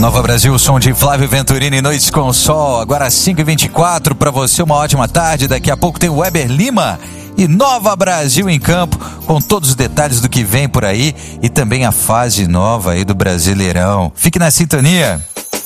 Nova Brasil, o som de Flávio Venturini, Noites com Sol, agora 5h24, para você uma ótima tarde. Daqui a pouco tem o Weber Lima e Nova Brasil em campo, com todos os detalhes do que vem por aí e também a fase nova aí do Brasileirão. Fique na sintonia.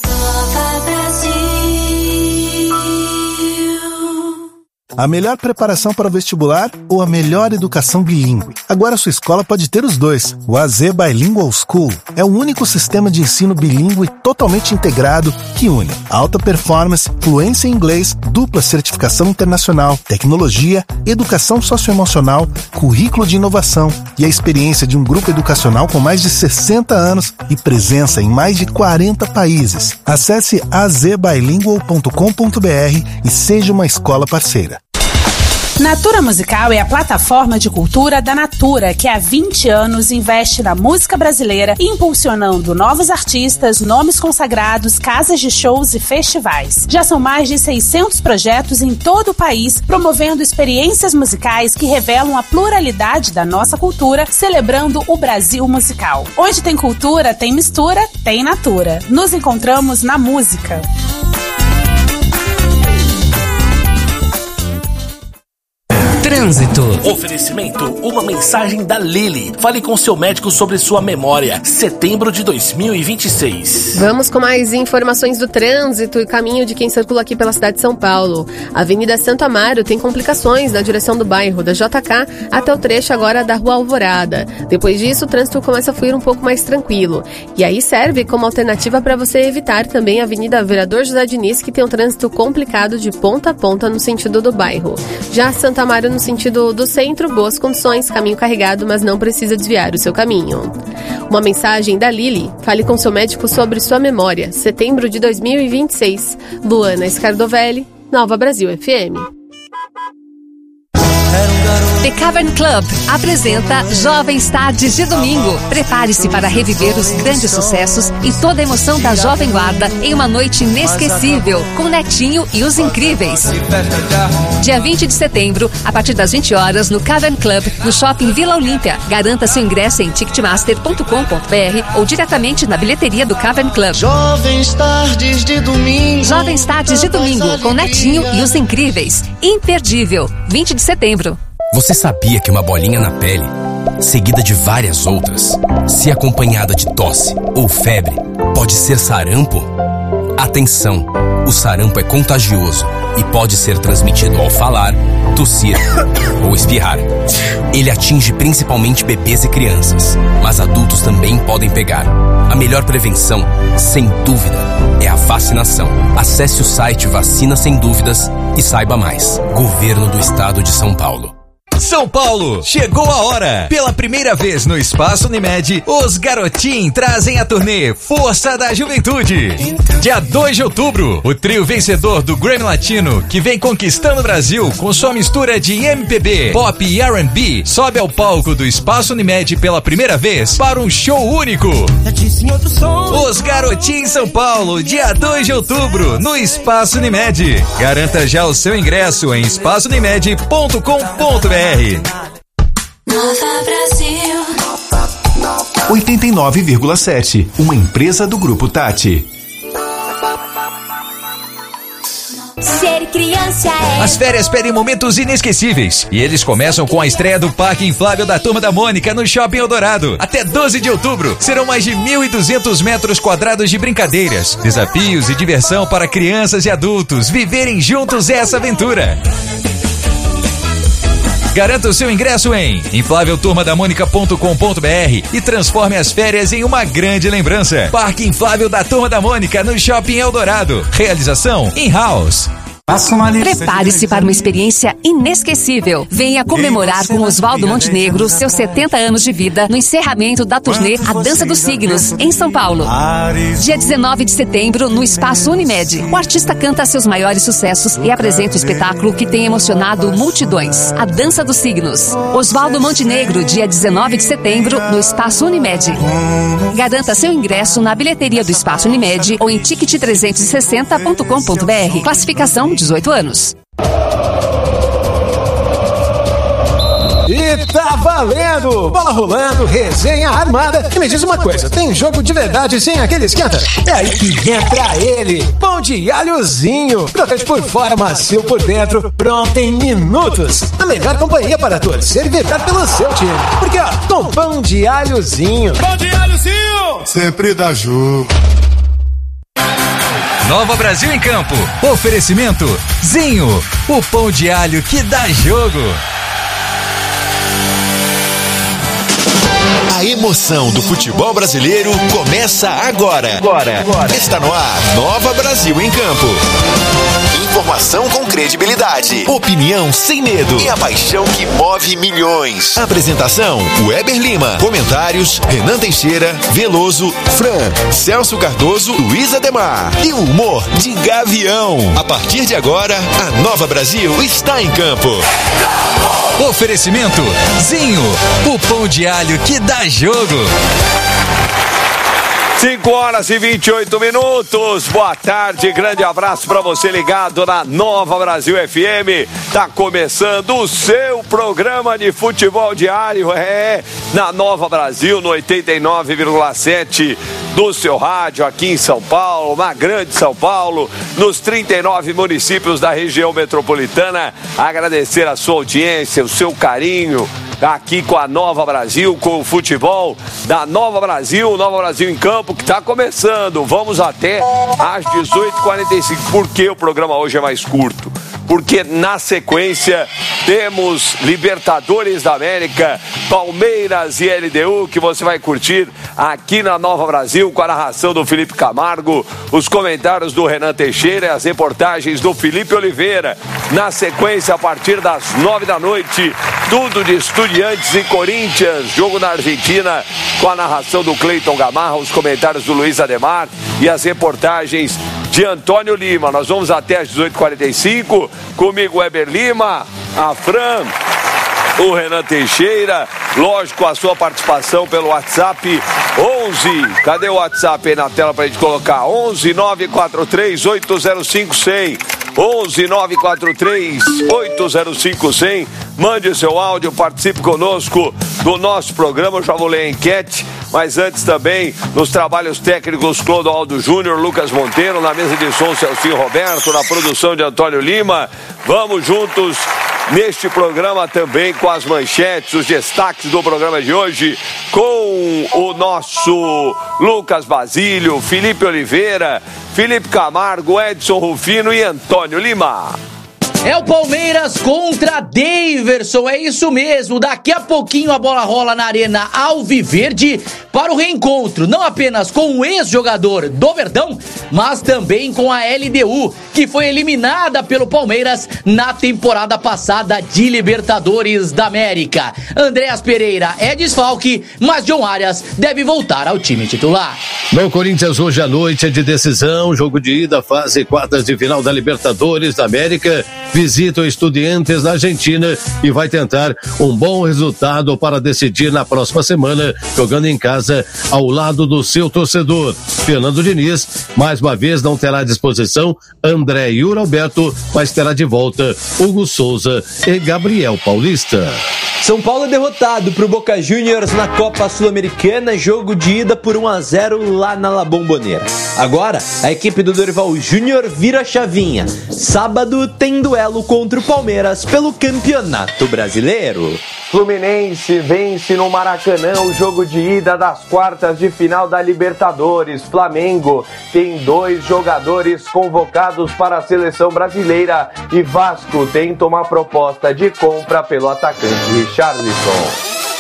A melhor preparação para o vestibular ou a melhor educação bilíngue? Agora sua escola pode ter os dois. O AZ Bilingual School é o único sistema de ensino bilíngue totalmente integrado que une alta performance, fluência em inglês, dupla certificação internacional, tecnologia, educação socioemocional, currículo de inovação e a experiência de um grupo educacional com mais de 60 anos e presença em mais de 40 países. Acesse azbilingual.com.br e seja uma escola parceira. Natura Musical é a plataforma de cultura da Natura, que há 20 anos investe na música brasileira, impulsionando novos artistas, nomes consagrados, casas de shows e festivais. Já são mais de 600 projetos em todo o país, promovendo experiências musicais que revelam a pluralidade da nossa cultura, celebrando o Brasil musical. Onde tem cultura, tem mistura, tem Natura. Nos encontramos na música. Trânsito. Oferecimento, uma mensagem da Lili. Fale com seu médico sobre sua memória. Setembro de 2026. Vamos com mais informações do trânsito e caminho de quem circula aqui pela cidade de São Paulo. A Avenida Santo Amaro tem complicações na direção do bairro da JK até o trecho agora da Rua Alvorada. Depois disso, o trânsito começa a fluir um pouco mais tranquilo. E aí serve como alternativa para você evitar também a Avenida Vereador José Diniz, que tem um trânsito complicado de ponta a ponta no sentido do bairro. Já Santo Amaro no sentido do centro, boas condições, caminho carregado, mas não precisa desviar o seu caminho. Uma mensagem da Lili. Fale com seu médico sobre sua memória. Setembro de 2026. Luana Scardovelli, Nova Brasil FM. The Cavern Club apresenta Jovens Tardes de Domingo. Prepare-se para reviver os grandes sucessos e toda a emoção da Jovem Guarda em uma noite inesquecível com Netinho e os Incríveis. Dia 20 de setembro, a partir das 20 horas, no Cavern Club, no Shopping Vila Olímpia. Garanta seu ingresso em ticketmaster.com.br ou diretamente na bilheteria do Cavern Club. Jovens Tardes de Domingo. Jovens Tardes de Domingo com Netinho e os Incríveis. Imperdível. 20 de setembro. Você sabia que uma bolinha na pele, seguida de várias outras, se acompanhada de tosse ou febre, pode ser sarampo? Atenção! O sarampo é contagioso e pode ser transmitido ao falar, tossir ou espirrar. Ele atinge principalmente bebês e crianças, mas adultos também podem pegar. A melhor prevenção, sem dúvida, é a vacinação. Acesse o site Vacina Sem Dúvidas e saiba mais. Governo do Estado de São Paulo. São Paulo, chegou a hora! Pela primeira vez no Espaço Unimed, os Garotim trazem a turnê Força da Juventude. Dia 2 de outubro, o trio vencedor do Grammy Latino, que vem conquistando o Brasil com sua mistura de MPB, pop e R&B, sobe ao palco do Espaço Unimed pela primeira vez para um show único. Os Garotim São Paulo, dia 2 de outubro, no Espaço Unimed. Garanta já o seu ingresso em espaçounimed.com.br. Nova Brasil 89,7, uma empresa do Grupo Tati. Ser criança é... As férias pedem momentos inesquecíveis e eles começam com a estreia do Parque Inflável da Turma da Mônica no Shopping Eldorado. Até 12 de outubro serão mais de 1.200 metros quadrados de brincadeiras, desafios e diversão para crianças e adultos viverem juntos essa aventura. Garanta o seu ingresso em inflavelturmadamonica.com.br e transforme as férias em uma grande lembrança. Parque Inflável da Turma da Mônica no Shopping Eldorado. Realização in-house. Prepare-se para uma experiência inesquecível. Venha comemorar com Oswaldo Montenegro seus 70 anos de vida no encerramento da turnê A Dança dos Signos, em São Paulo. Dia 19 de setembro, no Espaço Unimed. O artista canta seus maiores sucessos e apresenta o espetáculo que tem emocionado multidões. A Dança dos Signos. Oswaldo Montenegro, dia 19 de setembro, no Espaço Unimed. Garanta seu ingresso na bilheteria do Espaço Unimed ou em ticket360.com.br. Classificação 18 anos. E tá valendo! Bola rolando, resenha armada. E me diz uma coisa, tem jogo de verdade sem aquele esquenta? É aí que entra ele, pão de alhozinho. Crocante por fora, macio por dentro, pronto em minutos. A melhor companhia para torcer e vibrar pelo seu time. Porque ó, com pão de alhozinho. Pão de alhozinho! Sempre dá jogo. Nova Brasil em Campo. Oferecimento Zinho, o pão de alho que dá jogo. A emoção do futebol brasileiro começa agora. Está no ar, Nova Brasil em Campo. Informação com credibilidade, opinião sem medo e a paixão que move milhões. Apresentação, Weber Lima. Comentários, Renan Teixeira, Veloso, Fran, Celso Cardoso, Luiz Ademar. E o humor de Gavião. A partir de agora, a Nova Brasil está em campo. Oferecimento Zinho, o pão de alho que dá jogo. 5h28. Boa tarde, grande abraço para você ligado na Nova Brasil FM. Tá começando o seu programa de futebol diário, na Nova Brasil, no 89,7 do seu rádio aqui em São Paulo, na Grande São Paulo, nos 39 municípios da região metropolitana. Agradecer a sua audiência, o seu carinho aqui com a Nova Brasil, com o futebol da Nova Brasil em Campo, que está começando. Vamos até às 18h45. Por que o programa hoje é mais curto? Porque na sequência temos Libertadores da América, Palmeiras e LDU, que você vai curtir aqui na Nova Brasil, com a narração do Felipe Camargo, os comentários do Renan Teixeira e as reportagens do Felipe Oliveira. Na sequência, a partir das 9h, tudo de Estudiantes e Corinthians, jogo na Argentina, com a narração do Cleiton Gamarra, os comentários do Luiz Ademar e as reportagens de Antônio Lima. Nós vamos até às 18h45, comigo Weber Lima, a Fran, o Renan Teixeira, lógico, a sua participação pelo WhatsApp 11, cadê o WhatsApp aí na tela pra gente colocar? 11 943 805 100, 11 943 805 100. Mande seu áudio, participe conosco do nosso programa. Eu já vou ler a enquete, mas antes também nos trabalhos técnicos Clodoaldo Júnior, Lucas Monteiro, na mesa de som Celcinho Roberto, na produção de Antônio Lima. Vamos juntos neste programa também com as manchetes, os destaques do programa de hoje, com o nosso Lucas Basílio, Felipe Oliveira, Felipe Camargo, Edson Rufino e Antônio Lima. É o Palmeiras contra Daverson, é isso mesmo. Daqui a pouquinho a bola rola na Arena Alviverde para o reencontro, não apenas com o ex-jogador do Verdão, mas também com a LDU, que foi eliminada pelo Palmeiras na temporada passada de Libertadores da América. Andréas Pereira é desfalque, mas John Arias deve voltar ao time titular. No Corinthians, hoje à noite é de decisão, jogo de ida, fase quartas de final da Libertadores da América. Visita o Estudiantes na Argentina e vai tentar um bom resultado para decidir na próxima semana, jogando em casa ao lado do seu torcedor. Fernando Diniz, mais uma vez, não terá à disposição André e Yuri Alberto, mas terá de volta Hugo Souza e Gabriel Paulista. São Paulo é derrotado pro Boca Juniors na Copa Sul-Americana, jogo de ida por 1-0 lá na La Bombonera. Agora, a equipe do Dorival Júnior vira a chavinha. Sábado tem duelo contra o Palmeiras pelo Campeonato Brasileiro. Fluminense vence no Maracanã o jogo de ida das quartas de final da Libertadores. Flamengo tem 2 jogadores convocados para a seleção brasileira e Vasco tenta uma proposta de compra pelo atacante Richarlison.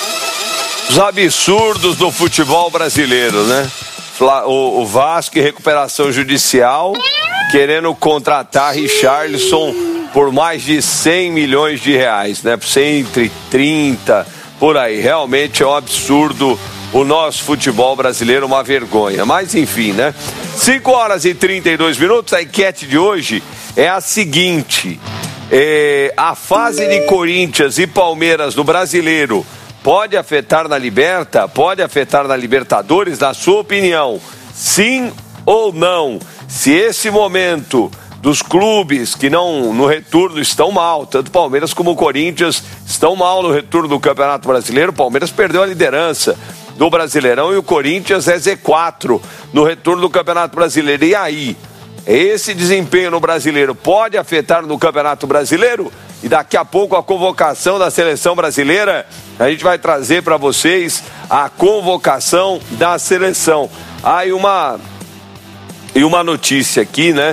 Os absurdos do futebol brasileiro, né? O Vasco em recuperação judicial, querendo contratar Richarlison por mais de 100 milhões de reais, né? Por 130, por aí. Realmente é um absurdo o nosso futebol brasileiro, uma vergonha. Mas enfim, né? 5h32, a enquete de hoje é a seguinte: a fase de Corinthians e Palmeiras no Brasileiro pode afetar na Liberta? Pode afetar na Libertadores? Na sua opinião, sim ou não? Se esse momento dos clubes que no retorno estão mal, tanto o Palmeiras como o Corinthians estão mal no retorno do Campeonato Brasileiro. O Palmeiras perdeu a liderança do Brasileirão e o Corinthians é Z4 no retorno do Campeonato Brasileiro. E aí, esse desempenho no Brasileiro pode afetar no Campeonato Brasileiro? E daqui a pouco a convocação da Seleção Brasileira, a gente vai trazer para vocês a convocação da seleção. E uma notícia aqui, né?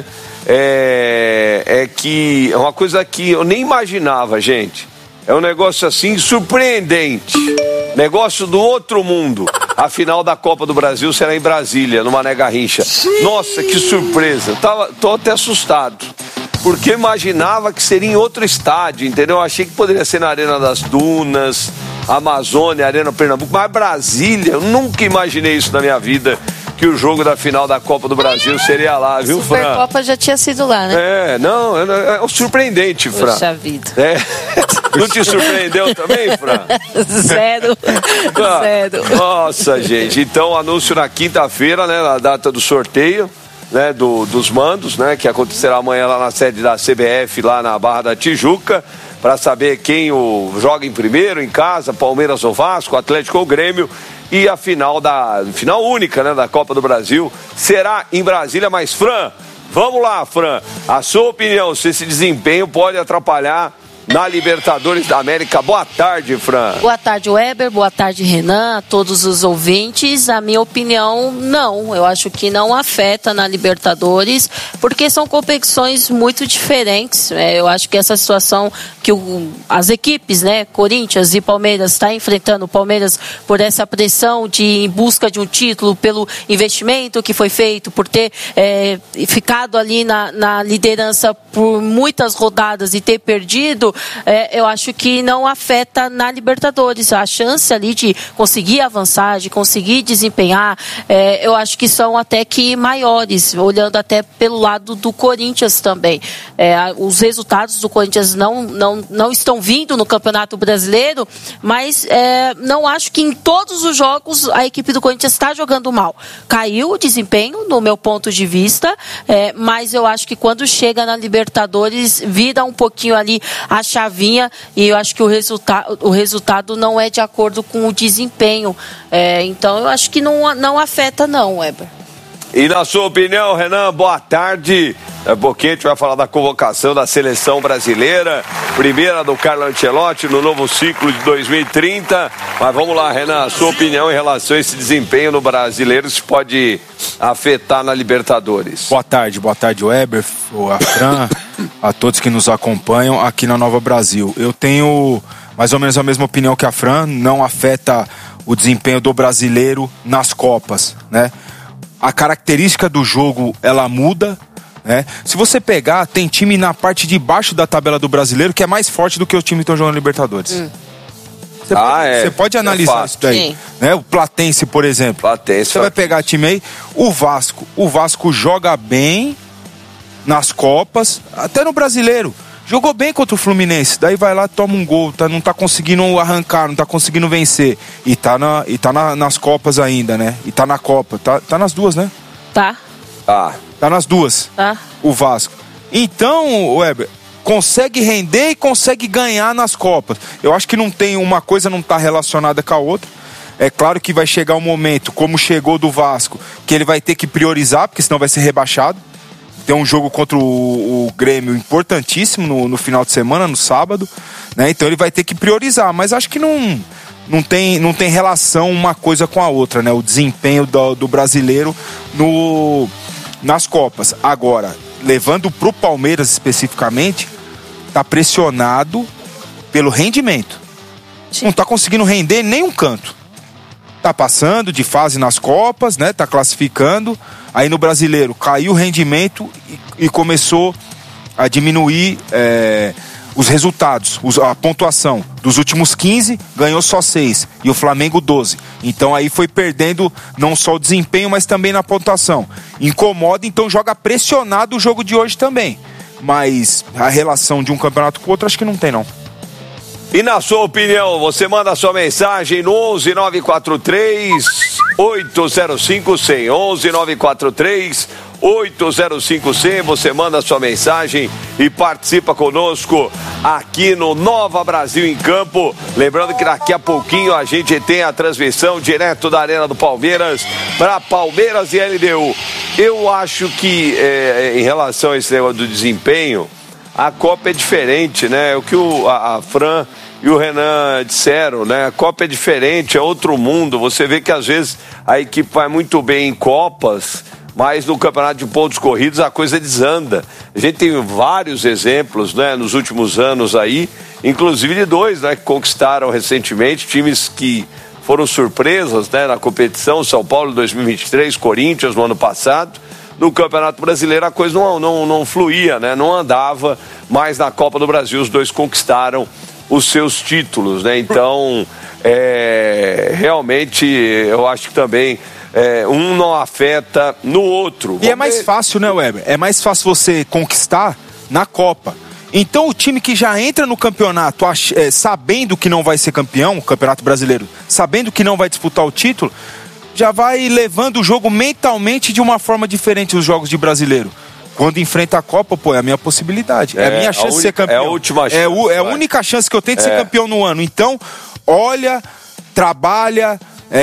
É que é uma coisa que eu nem imaginava, gente. É um negócio assim surpreendente. Negócio do outro mundo. A final da Copa do Brasil será em Brasília, no Mané Garrincha. Nossa, que surpresa. Tô até assustado. Porque eu imaginava que seria em outro estádio, entendeu? Eu achei que poderia ser na Arena das Dunas, Amazônia, Arena Pernambuco. Mas Brasília, eu nunca imaginei isso na minha vida. Que o jogo da final da Copa do Brasil seria lá, viu, Fran? A Supercopa já tinha sido lá, né? É surpreendente, Fran. Poxa vida. Não te surpreendeu também, Fran? Zero. Nossa, gente. Então, anúncio na quinta-feira, né, na data do sorteio, né, dos mandos, né, que acontecerá amanhã lá na sede da CBF, lá na Barra da Tijuca, para saber quem joga em primeiro, em casa, Palmeiras ou Vasco, Atlético ou Grêmio. E a final única, né, da Copa do Brasil será em Brasília. Mas, Fran, vamos lá, Fran. A sua opinião, se esse desempenho pode atrapalhar na Libertadores da América. Boa tarde, Fran. Boa tarde, Weber. Boa tarde, Renan. A todos os ouvintes. A minha opinião, não. Eu acho que não afeta na Libertadores, porque são competições muito diferentes. Eu acho que essa situação que as equipes, né, Corinthians e Palmeiras, está enfrentando o Palmeiras por essa pressão em busca de um título, pelo investimento que foi feito, por ter ficado ali na liderança por muitas rodadas e ter perdido. Eu acho que não afeta na Libertadores. A chance ali de conseguir avançar, de conseguir desempenhar, eu acho que são até que maiores, olhando até pelo lado do Corinthians também. Os resultados do Corinthians não estão vindo no Campeonato Brasileiro, mas não acho que em todos os jogos a equipe do Corinthians está jogando mal. Caiu o desempenho, no meu ponto de vista, mas eu acho que quando chega na Libertadores, vira um pouquinho ali a chavinha, e eu acho que o resultado não é de acordo com o desempenho. Então eu acho que não afeta não, Weber. E na sua opinião, Renan, boa tarde. Porque a gente vai falar da convocação da Seleção Brasileira, primeira do Carlo Ancelotti no novo ciclo de 2030. Mas vamos lá, Renan, a sua opinião em relação a esse desempenho no Brasileiro, se pode afetar na Libertadores. Boa tarde, Weber, a Fran, a todos que nos acompanham aqui na Nova Brasil. Eu tenho mais ou menos a mesma opinião que a Fran, não afeta o desempenho do brasileiro nas Copas, né? A característica do jogo, ela muda, né? Se você pegar, tem time na parte de baixo da tabela do brasileiro que é mais forte do que os times que estão jogando Libertadores. Você pode analisar isso daí, né? O Platense, por exemplo. Você vai pegar time aí, o Vasco joga bem nas Copas, até no brasileiro. Jogou bem contra o Fluminense, daí vai lá, toma um gol, não tá conseguindo arrancar, não tá conseguindo vencer. E tá nas Copas ainda, né? E tá na Copa, tá nas duas, né? Tá nas duas, o Vasco. Então, Weber, consegue render e consegue ganhar nas Copas. Eu acho que uma coisa não tá relacionada com a outra. É claro que vai chegar um momento, como chegou do Vasco, que ele vai ter que priorizar, porque senão vai ser rebaixado. Tem um jogo contra o Grêmio importantíssimo no final de semana, no sábado, né? Então ele vai ter que priorizar, mas acho que não tem relação uma coisa com a outra, né? O desempenho do brasileiro nas Copas. Agora, levando pro Palmeiras especificamente, tá pressionado pelo rendimento. Não tá conseguindo render nem um canto. Tá passando de fase nas Copas, né? Tá classificando. Aí no brasileiro caiu o rendimento e começou a diminuir os resultados, a pontuação. Dos últimos 15, ganhou só 6. E o Flamengo 12. Então aí foi perdendo não só o desempenho, mas também na pontuação. Incomoda, então joga pressionado o jogo de hoje também. Mas a relação de um campeonato com o outro, acho que não tem não. E na sua opinião, você manda a sua mensagem no 11 943 805 100. 11 943 805 100. Você manda a sua mensagem e participa conosco aqui no Nova Brasil em Campo. Lembrando que daqui a pouquinho a gente tem a transmissão direto da Arena do Palmeiras para Palmeiras e LDU. Eu acho que em relação a esse negócio do desempenho, a Copa é diferente, né? O que a Fran e o Renan disseram, né? A Copa é diferente, é outro mundo. Você vê que às vezes a equipe vai muito bem em Copas, mas no campeonato de pontos corridos a coisa desanda. A gente tem vários exemplos, né, nos últimos anos aí, inclusive de dois, né, que conquistaram recentemente, times que foram surpresas, né, na competição, São Paulo em 2023, Corinthians no ano passado. No Campeonato Brasileiro a coisa não fluía, né, não andava, mas na Copa do Brasil os dois conquistaram os seus títulos, né? Então, realmente eu acho que também um não afeta no outro. E é mais fácil, né, Weber? É mais fácil você conquistar na Copa. Então o time que já entra no campeonato sabendo que não vai ser campeão, o Campeonato Brasileiro, sabendo que não vai disputar o título, já vai levando o jogo mentalmente de uma forma diferente os jogos de brasileiro. Quando enfrenta a Copa, pô, é a minha possibilidade. É a minha chance de ser campeão. É a última chance. É a única chance que eu tenho de ser campeão no ano. Então, olha, trabalha,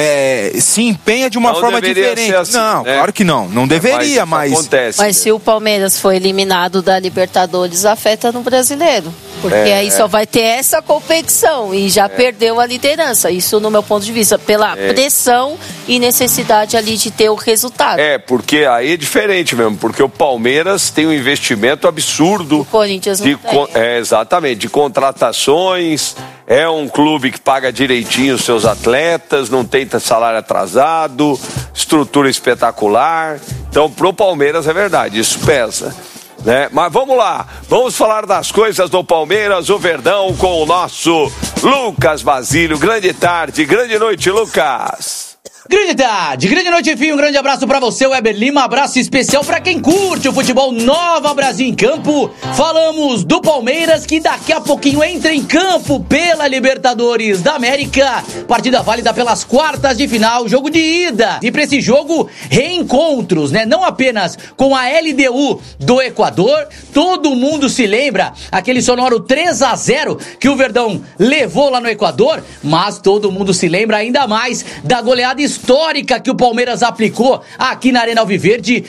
se empenha de uma forma diferente. Assim, não, claro que não. Não deveria, mas acontece. Mas se o Palmeiras for eliminado da Libertadores, afeta no Brasileiro. Porque aí só vai ter essa competição e já perdeu a liderança. Isso, no meu ponto de vista, pela pressão e necessidade ali de ter o resultado. Porque aí é diferente mesmo, porque o Palmeiras tem um investimento absurdo. O Corinthians não tem. Exatamente, de contratações, é um clube que paga direitinho os seus atletas, não tem salário atrasado, estrutura espetacular. Então, pro Palmeiras é verdade, isso pesa. Né? Mas vamos lá, vamos falar das coisas do Palmeiras, o Verdão, com o nosso Lucas Basílio. Grande tarde, grande noite, Lucas. Grande tarde, grande noite, enfim, um grande abraço pra você, Weber Lima, abraço especial pra quem curte o futebol Nova Brasil em Campo. Falamos do Palmeiras, que daqui a pouquinho entra em campo pela Libertadores da América, partida válida pelas quartas de final, jogo de ida, e pra esse jogo, reencontros, né, não apenas com a LDU do Equador, todo mundo se lembra, aquele sonoro 3-0 que o Verdão levou lá no Equador, mas todo mundo se lembra ainda mais da goleada histórica que o Palmeiras aplicou aqui na Arena Alviverde,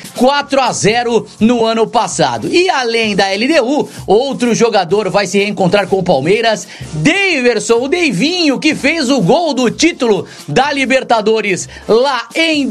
4-0 no ano passado. E além da LDU, outro jogador vai se reencontrar com o Palmeiras, Daverson, o Deivinho, que fez o gol do título da Libertadores lá em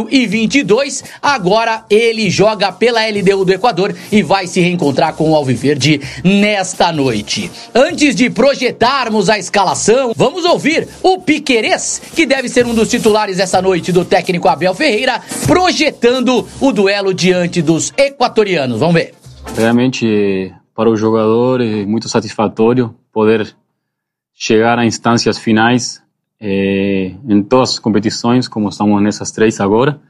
2022. Agora ele joga pela LDU do Equador e vai se reencontrar com o Alviverde nesta noite. Antes de projetarmos a escalação, vamos ouvir o Piquerez, que deve ser um dos titulares essa noite do técnico Abel Ferreira, projetando o duelo diante dos equatorianos. Vamos ver. Realmente, para o jogador, é muito satisfatório poder chegar a instâncias finais em todas as competições, como estamos nessas três agora.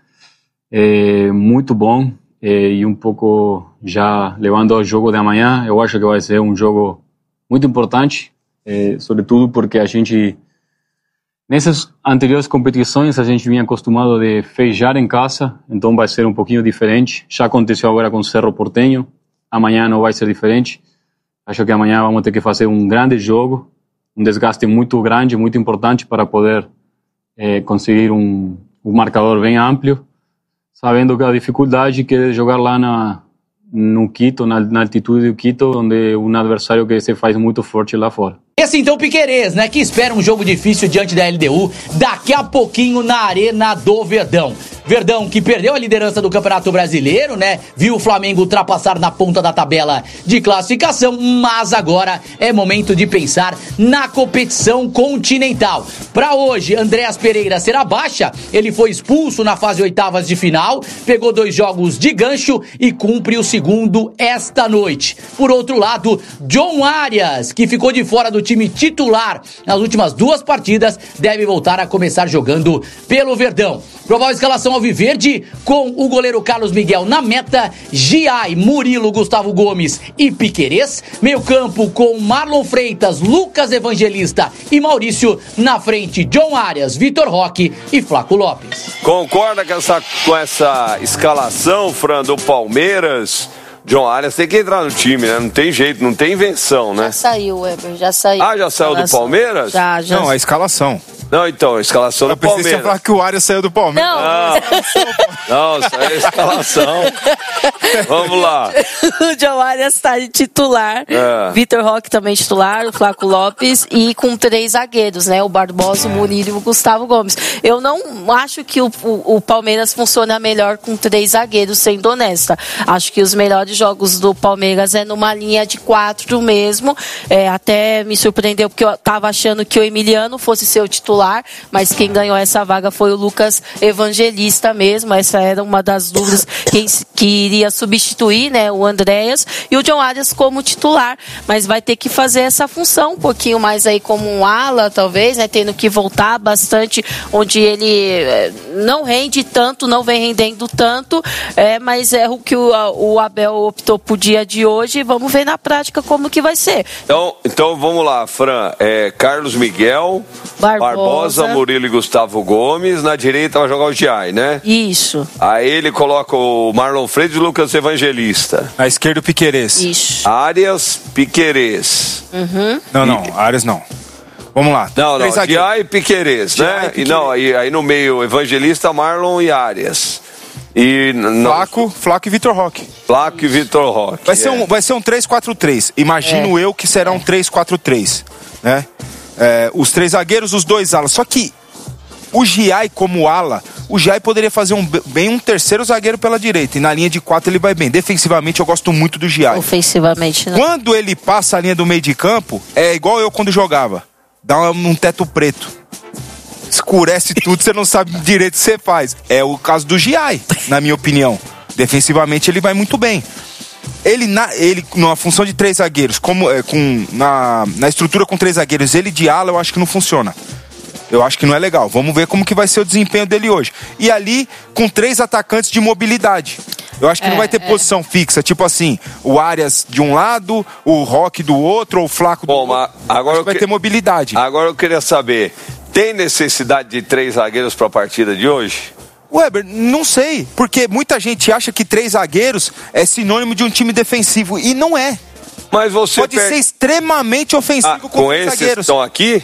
É muito bom e um pouco já levando ao jogo de amanhã, eu acho que vai ser um jogo muito importante, sobretudo porque a gente... Nessas anteriores competições, a gente vinha acostumado de fechar em casa, então vai ser um pouquinho diferente. Já aconteceu agora com o Cerro Porteño, amanhã não vai ser diferente. Acho que amanhã vamos ter que fazer um grande jogo, um desgaste muito grande, muito importante para poder conseguir um marcador bem amplo, sabendo que a dificuldade que é jogar lá no Quito, na altitude do Quito, onde um adversário que se faz muito forte lá fora. Esse então Piquerez, né, que espera um jogo difícil diante da LDU daqui a pouquinho na Arena do Verdão. Verdão que perdeu a liderança do Campeonato Brasileiro, né, viu o Flamengo ultrapassar na ponta da tabela de classificação, mas agora é momento de pensar na competição continental. Para hoje, Andréas Pereira será baixa, ele foi expulso na fase oitavas de final, pegou 2 jogos de gancho e cumpre o segundo esta noite. Por outro lado, John Arias, que ficou de fora do time titular nas últimas 2 partidas, deve voltar a começar jogando pelo Verdão. Provável escalação alviverde, com o goleiro Carlos Miguel na meta, Giai, Murilo, Gustavo Gomes e Piquerez. Meio campo com Marlon Freitas, Lucas Evangelista e Maurício. Na frente, John Arias, Vitor Roque e Flaco Lopes. Concorda com essa escalação, Fran, do Palmeiras? John Arias tem que entrar no time, né? Não tem jeito, não tem invenção, né? Já saiu, Weber, já saiu. Ah, já saiu do Palmeiras? Já. Não, a escalação. Não, então, a escalação do Palmeiras. Eu pensei que você ia falar que o Arias saiu do Palmeiras. Não, saiu a escalação. Vamos lá. O John Arias está de titular. Vitor Roque também titular, o Flaco Lopes e com 3 zagueiros, né? O Barbosa, o Murilo e o Gustavo Gomes. Eu não acho que o Palmeiras funciona melhor com 3 zagueiros, sendo honesta. Acho que os melhores jogos do Palmeiras é numa linha de 4 mesmo. Até me surpreendeu porque eu tava achando que o Emiliano fosse ser o titular, mas quem ganhou essa vaga foi o Lucas Evangelista mesmo. Essa era uma das dúvidas, que iria substituir, né, o Andréas, e o John Arias como titular, mas vai ter que fazer essa função um pouquinho mais aí como um ala, talvez, né, tendo que voltar bastante, onde ele não rende tanto, não vem rendendo tanto, mas é o que o Abel optou pro dia de hoje. Vamos ver na prática como que vai ser. Então vamos lá, Fran. Carlos Miguel, Barbosa, Murilo e Gustavo Gomes. Na direita vai jogar o Giai, né? Isso. Aí ele coloca o Marlon Freitas e o Lucas Evangelista. Na esquerda o Piquerez. Isso. Arias, Piquerez. Não, Arias não. Vamos lá. Não, Giai e Piquerez, né? E aí no meio, Evangelista, Marlon e Arias. E Flaco e Vitor Roque. Flaco e Vitor Roque. Vai ser um 3-4-3. Imagino eu que será um 3-4-3, né? Os 3 zagueiros, os 2 alas. Só que o Giai como ala, o Giai poderia fazer bem um terceiro zagueiro pela direita. E na linha de 4 ele vai bem. Defensivamente eu gosto muito do Giai. Ofensivamente não. Quando ele passa a linha do meio de campo, é igual eu quando jogava. Dá um teto preto. Escurece tudo, você não sabe direito o que você faz. É o caso do Giai, na minha opinião. Defensivamente ele vai muito bem. Ele numa função de 3 zagueiros, na estrutura com 3 zagueiros, ele de ala, eu acho que não funciona. Eu acho que não é legal. Vamos ver como que vai ser o desempenho dele hoje. E ali, com 3 atacantes de mobilidade. Eu acho que não vai ter posição fixa. Tipo assim, o Arias de um lado, o Roque do outro, ou o Flaco do outro. Agora vai ter mobilidade. Agora eu queria saber, tem necessidade de 3 zagueiros para a partida de hoje? Weber, não sei, porque muita gente acha que 3 zagueiros é sinônimo de um time defensivo, e não é. Mas você pode ser extremamente ofensivo com 3 zagueiros. Que estão aqui?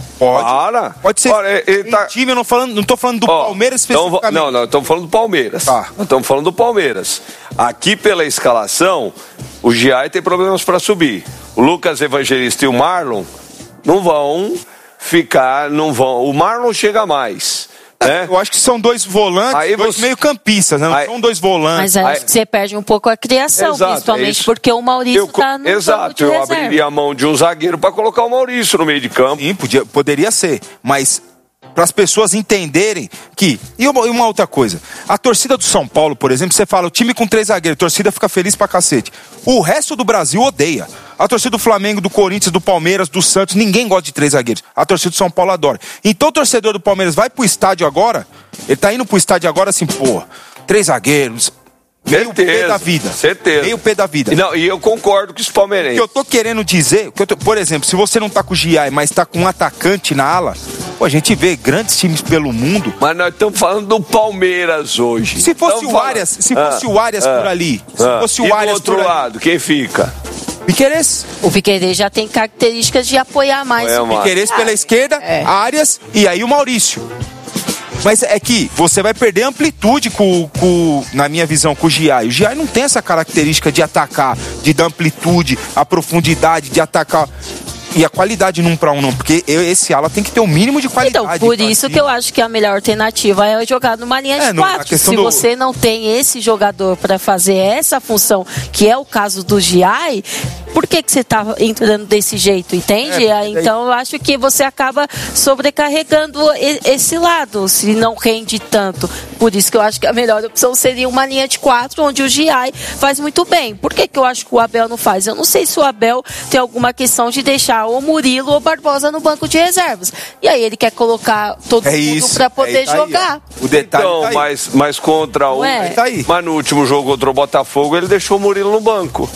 Pode ser. Time, eu não tô falando do Palmeiras especificamente. Não, estamos falando do Palmeiras. Estamos falando do Palmeiras. Aqui pela escalação, o Giai tem problemas para subir. O Lucas Evangelista e o Marlon não vão ficar, o Marlon chega mais. Eu acho que são 2 volantes, 2 meio-campistas, né? Não são 2 volantes. Mas acho que você perde um pouco a criação, exato, principalmente porque o Maurício tá no exato, de eu reserva. abriria a mão de um zagueiro para colocar o Maurício no meio de campo. Sim, poderia ser, mas para as pessoas entenderem que... E uma outra coisa, a torcida do São Paulo, por exemplo, você fala, o time com 3 zagueiros, a torcida fica feliz pra cacete. O resto do Brasil odeia. A torcida do Flamengo, do Corinthians, do Palmeiras, do Santos, ninguém gosta de 3 zagueiros. A torcida do São Paulo adora. Então o torcedor do Palmeiras vai pro estádio agora, ele tá indo pro estádio agora assim, 3 zagueiros... Meio pé da vida. Certeza. Meio pé da vida. E eu concordo com os palmeirenses. O que eu tô querendo dizer, por exemplo, se você não tá com o Giai, mas tá com um atacante na ala, a gente vê grandes times pelo mundo. Mas nós estamos falando do Palmeiras hoje. Se fosse o Arias, por ali. Se fosse o Arias do outro lado, quem fica? Piquerez. O Piquerez já tem características de apoiar mais. Piquerez pela esquerda, Arias e aí o Maurício. Mas é que você vai perder amplitude na minha visão, com o Giai. O Giai não tem essa característica de atacar, de dar amplitude, a profundidade, de atacar. E a qualidade num pra um não, porque esse ala tem que ter o mínimo de qualidade. Então, por isso que eu acho que a melhor alternativa é jogar numa linha de 4. Se você não tem esse jogador para fazer essa função, que é o caso do Giai, por que você tá entrando desse jeito, entende? Então eu acho que você acaba sobrecarregando esse lado, se não rende tanto. Por isso que eu acho que a melhor opção seria uma linha de 4, onde o Giai faz muito bem. Por que eu acho que o Abel não faz? Eu não sei se o Abel tem alguma questão de deixar colocar o Murilo ou o Barbosa no banco de reservas. E aí ele quer colocar todo mundo para poder jogar. O detalhe então, mas contra o... Mas no último jogo contra o Botafogo, ele deixou o Murilo no banco.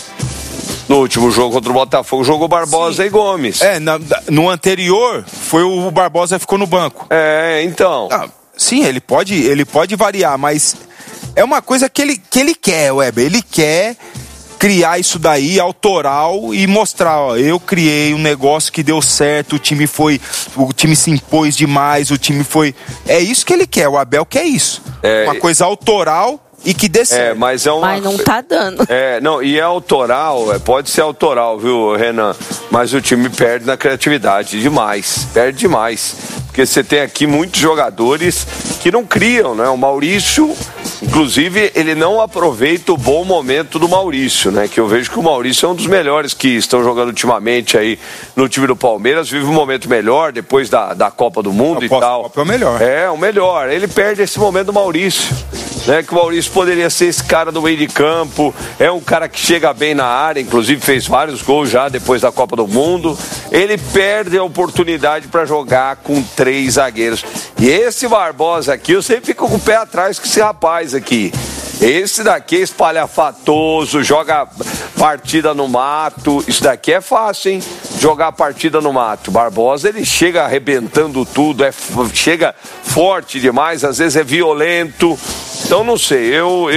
No último jogo contra o Botafogo, jogou Barbosa e Gomes. No anterior, foi o Barbosa que ficou no banco. Então. Sim, ele pode variar, mas é uma coisa que ele quer, Weber. Ele quer criar isso daí, autoral, e mostrar, ó, eu criei um negócio que deu certo, o time se impôs demais, o time foi... É isso que ele quer, o Abel quer isso. Uma coisa autoral e que dê certo. Mas não tá dando. E é autoral, pode ser autoral, viu, Renan? Mas o time perde na criatividade demais, perde demais. Porque você tem aqui muitos jogadores que não criam, né? O Maurício, inclusive, ele não aproveita o bom momento do Maurício, né? Que eu vejo que o Maurício é um dos melhores que estão jogando ultimamente aí no time do Palmeiras, vive um momento melhor depois da Copa do Mundo e tal. Copa é o melhor. É, o melhor. Ele perde esse momento do Maurício, né? Que o Maurício poderia ser esse cara do meio de campo, é um cara que chega bem na área, inclusive fez vários gols já depois da Copa do Mundo. Ele perde a oportunidade para jogar com 3 zagueiros. E esse Barbosa aqui, eu sempre fico com o pé atrás com esse rapaz aqui. Esse daqui é espalhafatoso, joga partida no mato. Isso daqui é fácil, hein? Jogar partida no mato. Barbosa, ele chega arrebentando tudo, chega forte demais, às vezes é violento. Então, não sei,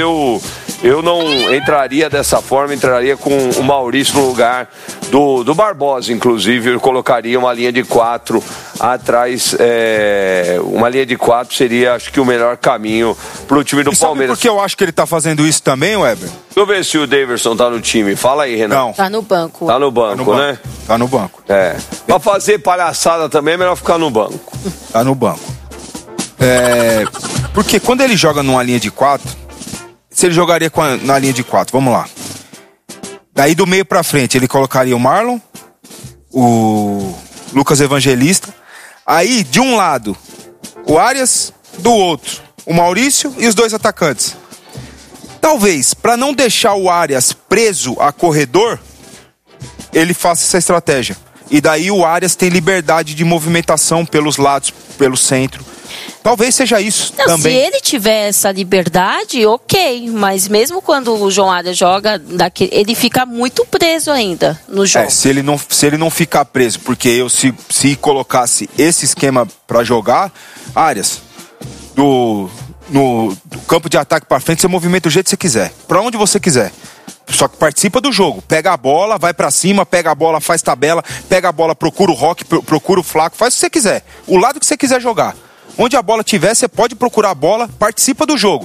eu não entraria dessa forma, entraria com o Maurício no lugar do Barbosa, inclusive. Eu colocaria uma linha de 4 atrás. Uma linha de 4 seria, acho que, o melhor caminho pro time do Palmeiras. Por que eu acho que ele tá fazendo isso também, Weber? Deixa eu ver se o Daverson tá no time. Fala aí, Renan. Não. Tá no banco. Tá no banco, né? Tá no banco. Pra fazer palhaçada também é melhor ficar no banco. Tá no banco. Porque quando ele joga numa linha de 4, se ele jogaria na linha de 4, vamos lá. Daí do meio pra frente ele colocaria o Marlon, o Lucas Evangelista. Aí de um lado o Arias, do outro o Maurício e os 2 atacantes. Talvez, para não deixar o Arias preso a corredor, ele faça essa estratégia. E daí o Arias tem liberdade de movimentação pelos lados, pelo centro. Talvez seja isso também. Se ele tiver essa liberdade, ok. Mas mesmo quando o João Arias joga, ele fica muito preso ainda no jogo. Se ele não ficar preso, porque eu se colocasse esse esquema para jogar, Arias, no campo de ataque para frente, você movimenta do jeito que você quiser, para onde você quiser. Só que participa do jogo, pega a bola, vai pra cima, pega a bola, faz tabela, pega a bola, procura o Roque, procura o Flaco, faz o que você quiser, o lado que você quiser jogar. Onde a bola tiver, você pode procurar a bola, participa do jogo.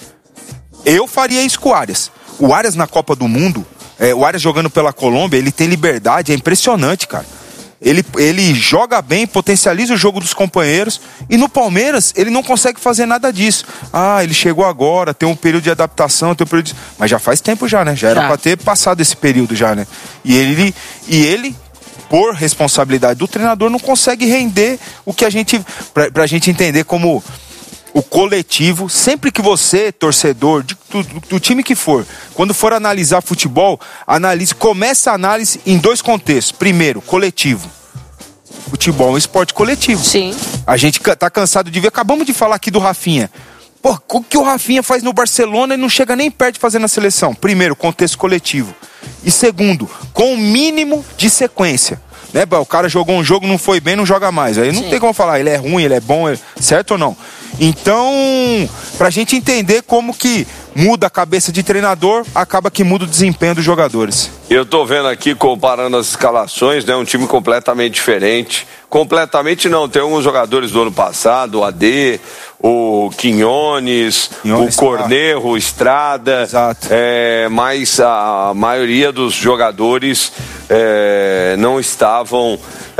Eu faria isso com o Arias. O Arias na Copa do Mundo, o Arias jogando pela Colômbia, ele tem liberdade, é impressionante, cara. Ele joga bem, potencializa o jogo dos companheiros, e no Palmeiras ele não consegue fazer nada disso. Ele chegou agora, tem um período de adaptação, mas já faz tempo já, né? Já era pra ter passado esse período já, né? E ele por responsabilidade do treinador, não consegue render o que pra gente entender como o coletivo. Sempre que você, torcedor, do time que for, quando for analisar futebol, começa a análise em 2 contextos. Primeiro, coletivo. Futebol é um esporte coletivo. Sim. A gente tá cansado de ver, acabamos de falar aqui do Rafinha. Pô, o que o Rafinha faz no Barcelona e não chega nem perto de fazer na seleção? Primeiro, contexto coletivo. E segundo, com o mínimo de sequência. Né, o cara jogou um jogo, não foi bem, não joga mais. Aí não tem como falar, ele é ruim, ele é bom, certo ou não? Então, pra gente entender como que muda a cabeça de treinador, acaba que muda o desempenho dos jogadores. Eu tô vendo aqui, comparando as escalações, né? Um time completamente diferente. Completamente não, tem alguns jogadores do ano passado, o AD, o Quinones, o Cornejo, o Estrada. Exato. Mas a maioria dos jogadores não estavam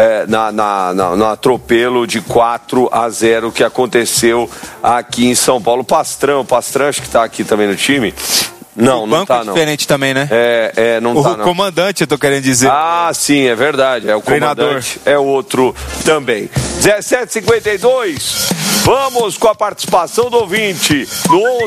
no atropelo de 4-0 que aconteceu aqui em São Paulo. O Pastrão acho que tá aqui também no time. Não, não tá, não. É diferente também, né? Não tá, não. O comandante, eu tô querendo dizer. Sim, é verdade. O comandante é outro também. 17h52. Vamos com a participação do ouvinte no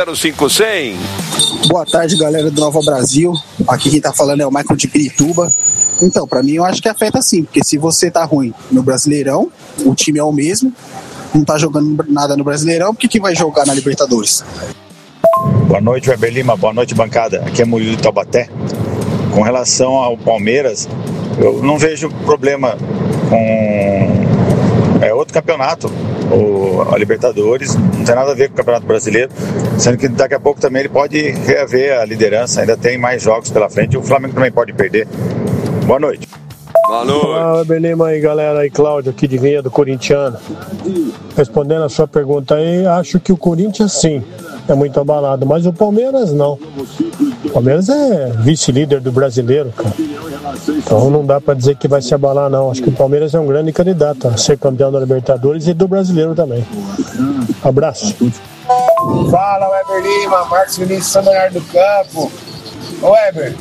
11943805100. Boa tarde, galera do Nova Brasil. Aqui quem tá falando é o Michael de Pirituba. Então, pra mim, eu acho que afeta sim, porque se você tá ruim no Brasileirão, o time é o mesmo, não tá jogando nada no Brasileirão, por que vai jogar na Libertadores? Boa noite, Weber Lima, boa noite, bancada. Aqui é Murilo Taubaté. Com relação ao Palmeiras, eu não vejo problema com outro campeonato, a Libertadores, não tem nada a ver com o Campeonato Brasileiro, sendo que daqui a pouco também ele pode reaver a liderança, ainda tem mais jogos pela frente, o Flamengo também pode perder. Boa noite. Boa noite. Olá, beleza aí, galera, aí Cláudio aqui de Vinha do Corintiano. Respondendo a sua pergunta aí, acho que o Corinthians sim, é muito abalado, mas o Palmeiras não. O Palmeiras é vice-líder do Brasileiro, cara. Então não dá pra dizer que vai se abalar não. Acho que o Palmeiras é um grande candidato a ser campeão da Libertadores e do Brasileiro também. Abraço. Fala, Weber Lima, Marcos Vinícius Samanhar do Campo. Ô Weber,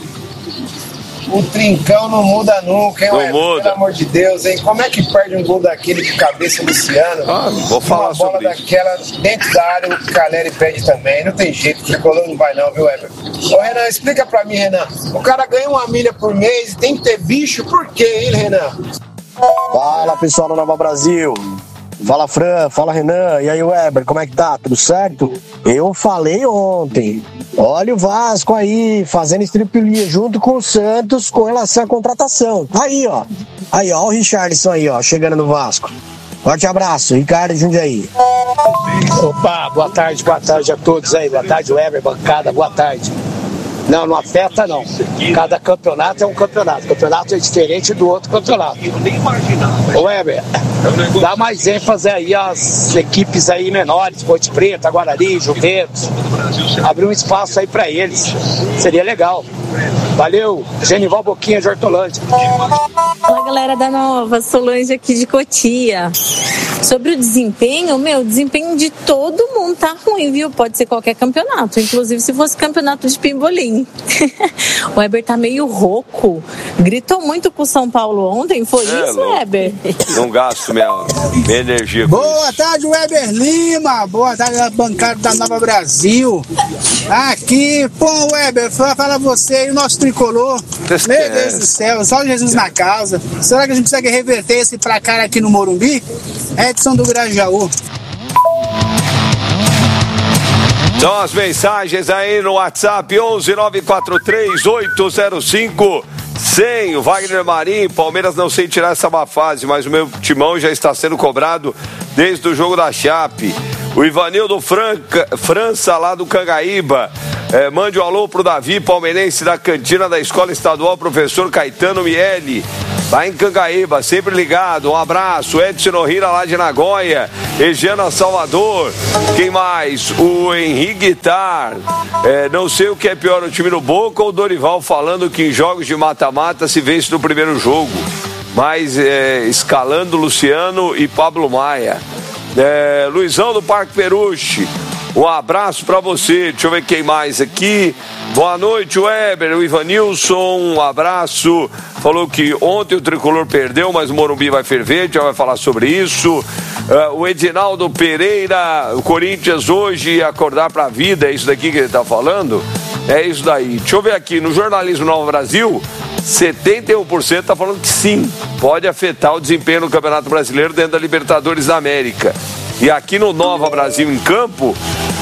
o trincão não muda nunca, hein, Weber? Pelo amor de Deus, hein? Como é que perde um gol daquele de cabeça, Luciano? Vou falar sobre uma bola daquela dentro da área, o Caleri perde também. Não tem jeito, o tricolor não vai não, viu, Weber? Ô, Renan, explica pra mim, Renan. O cara ganha 1 milha por mês e tem que ter bicho, por quê, hein, Renan? Fala, pessoal do Nova Brasil. Fala, Fran, fala, Renan. E aí, Weber, como é que tá? Tudo certo? Eu falei ontem. Olha o Vasco aí, fazendo estripulia junto com o Santos com relação à contratação. Aí, ó. Aí, ó, o Richarlison aí, ó, chegando no Vasco. Forte abraço, Ricardo Jundiaí. Opa, boa tarde a todos aí. Boa tarde, Weber, bancada, boa tarde. Não afeta não. Cada campeonato é um campeonato. O campeonato é diferente do outro campeonato. Ô Weber, dá mais ênfase aí às equipes aí menores, Ponte Preta, Guarani, Juventus. Abrir um espaço aí pra eles. Seria legal. Valeu, Genival Boquinha de Hortolândia. Fala, galera da Nova, Solange aqui de Cotia. Sobre o desempenho, o desempenho de todo mundo tá ruim, viu? Pode ser qualquer campeonato, inclusive se fosse campeonato de pimbolim. O Weber tá meio rouco. Gritou muito com o São Paulo ontem, foi isso, Weber? Não gasto minha energia com Boa tarde, Weber Lima. Boa tarde, bancada da Nova Brasil. Aqui, pô, Weber, fala você e o nosso tricolor. Meu Deus do céu, só Jesus na causa. Será que a gente consegue reverter esse placar aqui no Morumbi? Edson do Grajaú. São as mensagens aí no WhatsApp 11943-805-100. O Wagner Marinho, Palmeiras não sei tirar essa má fase, mas o meu timão já está sendo cobrado desde o jogo da Chape. O Ivanildo França, lá do Cangaíba. Mande um alô pro Davi, palmeirense da cantina da Escola Estadual Professor Caetano Miele, lá em Cangaíba, sempre ligado. Um abraço. Edson Nohira, lá de Nagoya. Regiana Salvador. Quem mais? O Henrique Guitar. Não sei o que é pior, o time do Boca ou o Dorival falando que em jogos de mata-mata se vence no primeiro jogo. Mas escalando Luciano e Pablo Maia. Luizão do Parque Peruche, um abraço pra você. Deixa eu ver quem mais aqui. Boa noite, Weber. O Ivanilson, um abraço. Falou que ontem o tricolor perdeu, mas o Morumbi vai ferver, já vai falar sobre isso. O Edinaldo Pereira, o Corinthians hoje ia acordar pra vida, é isso daqui que ele tá falando? É isso daí. Deixa eu ver aqui, no Jornalismo Nova Brasil, 71% está falando que sim, pode afetar o desempenho no Campeonato Brasileiro dentro da Libertadores da América. E aqui no Nova Brasil em Campo,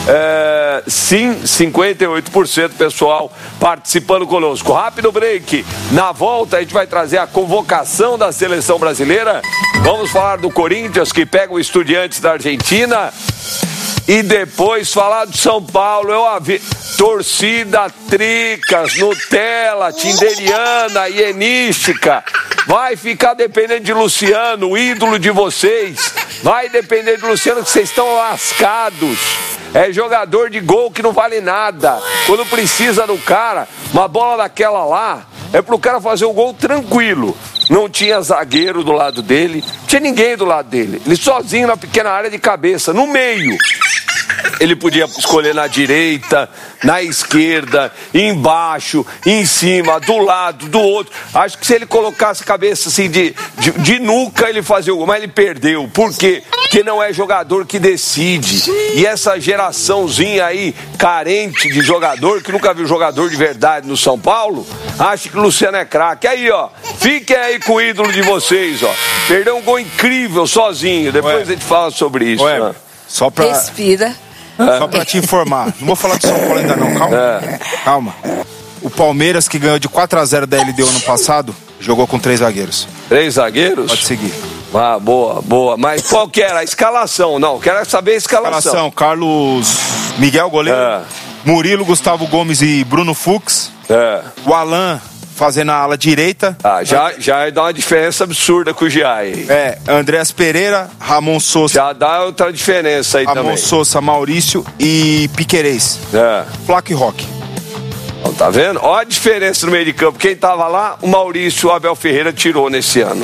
sim, 58% pessoal participando conosco. Rápido break. Na volta a gente vai trazer a convocação da seleção brasileira. Vamos falar do Corinthians que pega o Estudiantes da Argentina. E depois falar do São Paulo. Torcida Tricas, Nutella, Tinderiana, Hienística. Vai ficar dependendo de Luciano, o ídolo de vocês. Vai depender de Luciano, que vocês estão lascados. É jogador de gol que não vale nada. Quando precisa do cara, uma bola daquela lá, é pro cara fazer um gol tranquilo. Não tinha zagueiro do lado dele, não tinha ninguém do lado dele. Ele sozinho na pequena área de cabeça, no meio. Ele podia escolher na direita, na esquerda, embaixo, em cima, do lado, do outro. Acho que se ele colocasse a cabeça assim de nuca, ele fazia o gol. Mas ele perdeu. Por quê? Porque não é jogador que decide. E essa geraçãozinha aí, carente de jogador, que nunca viu jogador de verdade no São Paulo, acha que o Luciano é craque. Aí, ó, fiquem aí com o ídolo de vocês, ó. Perdeu um gol incrível sozinho. Depois a gente fala sobre isso. Né? Só pra... Respira. Só pra te informar, não vou falar do São Paulo ainda não, calma. O Palmeiras, que ganhou de 4-0 da LDU ano passado, jogou com 3 zagueiros. 3 zagueiros? Pode seguir. Ah, boa. Mas qual que era a escalação? Não, quero saber a escalação. Carlos Miguel, goleiro. Murilo, Gustavo Gomes e Bruno Fux. O Alan fazendo a ala direita. Já dá uma diferença absurda com o Giai. Andréas Pereira, Ramon Sousa. Já dá outra diferença aí também. Ramon Sousa, Maurício e Piquerez. Flaco e Roque. Então, tá vendo? Olha a diferença no meio de campo. Quem tava lá, o Maurício, o Abel Ferreira tirou nesse ano.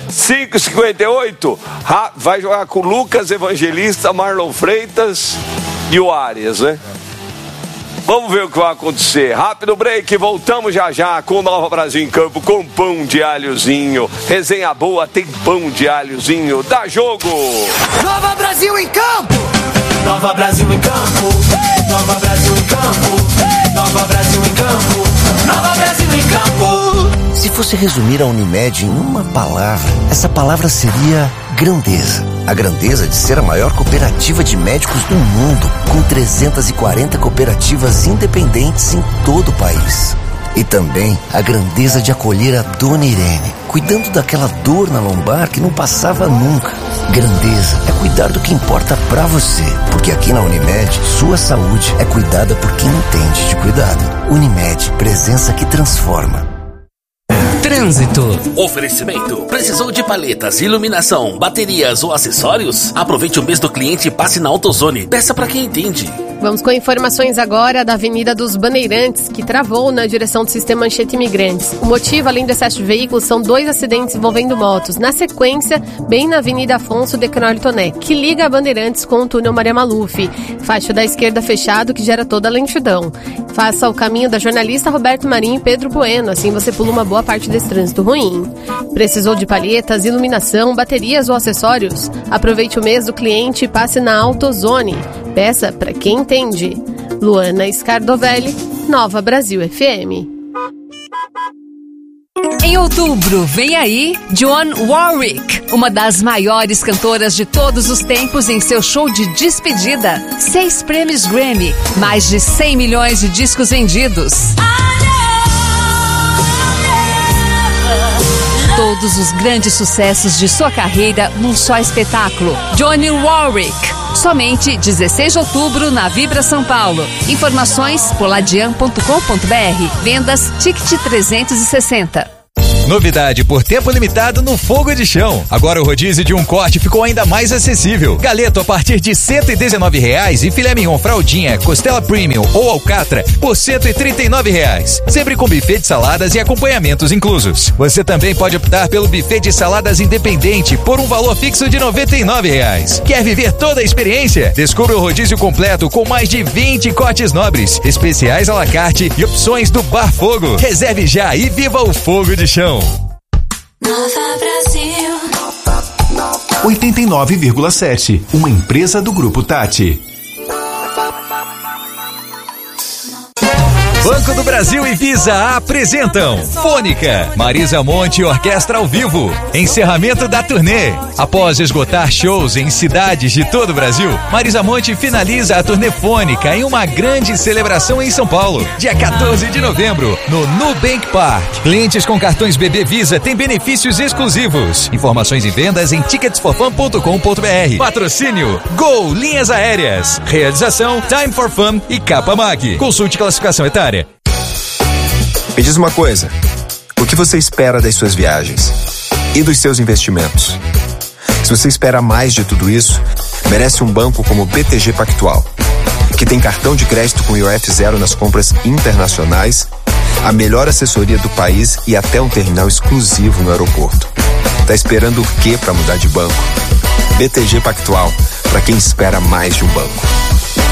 5,58. Vai jogar com o Lucas Evangelista, Marlon Freitas e o Arias, né? Vamos ver o que vai acontecer. Rápido break, voltamos já com o Nova Brasil em campo, com pão de alhozinho. Resenha boa, tem pão de alhozinho. Dá jogo! Nova Brasil em campo! Nova Brasil em campo! Nova Brasil em campo! Nova Brasil em campo! Nova Brasil em campo! Se fosse resumir a Unimed em uma palavra, essa palavra seria grandeza. A grandeza de ser a maior cooperativa de médicos do mundo, com 340 cooperativas independentes em todo o país. E também a grandeza de acolher a Dona Irene, cuidando daquela dor na lombar que não passava nunca. Grandeza é cuidar do que importa pra você, porque aqui na Unimed, sua saúde é cuidada por quem entende de cuidado. Unimed, presença que transforma. Trânsito. Oferecimento. Precisou de paletas, iluminação, baterias ou acessórios? Aproveite o mês do cliente e passe na AutoZone. Peça pra quem entende. Vamos com informações agora da Avenida dos Bandeirantes, que travou na direção do sistema Manchete Imigrantes. O motivo, além do excesso de veículos, são 2 acidentes envolvendo motos. Na sequência, bem na Avenida Afonso de Queiroz Toné, que liga a Bandeirantes com o túnel Maria Maluf. Faixa da esquerda fechado, que gera toda a lentidão. Faça o caminho da jornalista Roberto Marinho e Pedro Bueno, assim você pula uma boa parte desse trânsito ruim. Precisou de palhetas, iluminação, baterias ou acessórios? Aproveite o mês do cliente e passe na AutoZone. Peça para quem entende. Luana Scardovelli, Nova Brasil FM. Em outubro, vem aí Dionne Warwick, uma das maiores cantoras de todos os tempos, em seu show de despedida. 6 prêmios Grammy, mais de 100 milhões de discos vendidos. Todos os grandes sucessos de sua carreira num só espetáculo. Dionne Warwick. Somente 16 de outubro na Vibra São Paulo. Informações poladian.com.br. Vendas Ticket 360. Novidade por tempo limitado no Fogo de Chão. Agora o rodízio de um corte ficou ainda mais acessível. Galeto a partir de R$ 119,00 e filé mignon fraldinha, costela premium ou alcatra por R$ 139,00. Sempre com buffet de saladas e acompanhamentos inclusos. Você também pode optar pelo buffet de saladas independente por um valor fixo de R$ 99,00. Quer viver toda a experiência? Descubra o rodízio completo com mais de 20 cortes nobres, especiais à la carte e opções do Bar Fogo. Reserve já e viva o Fogo de Chão. Nova Brasil 89,7, uma empresa do Grupo Tati. Banco do Brasil e Visa apresentam Fônica, Marisa Monte Orquestra ao vivo, encerramento da turnê. Após esgotar shows em cidades de todo o Brasil, Marisa Monte finaliza a turnê Fônica em uma grande celebração em São Paulo, dia 14 de novembro, no Nubank Park. Clientes com cartões BB Visa têm benefícios exclusivos. Informações e vendas em ticketsforfun.com.br. Patrocínio Gol Linhas Aéreas. Realização Time for Fun e Capa Mag. Consulte classificação etária. Me diz uma coisa, o que você espera das suas viagens e dos seus investimentos? Se você espera mais de tudo isso, merece um banco como o BTG Pactual, que tem cartão de crédito com IOF zero nas compras internacionais, a melhor assessoria do país e até um terminal exclusivo no aeroporto. Tá esperando o quê para mudar de banco? BTG Pactual, para quem espera mais de um banco.